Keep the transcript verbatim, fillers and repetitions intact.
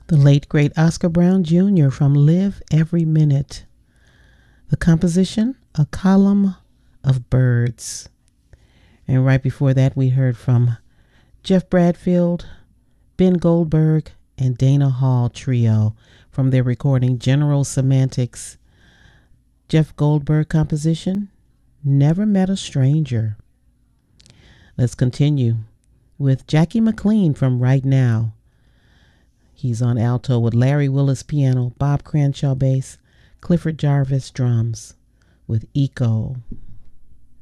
The late great Oscar Brown Junior from Live Every Minute. The composition, A Column of Birds. And right before that, we heard from Jeff Bradfield, Ben Goldberg, and Dana Hall Trio from their recording General Semantics. Jeff Goldberg composition, Never Met a Stranger. Let's continue with Jackie McLean from Right Now. He's on alto with Larry Willis piano, Bob Cranshaw bass, Clifford Jarvis drums with Eco.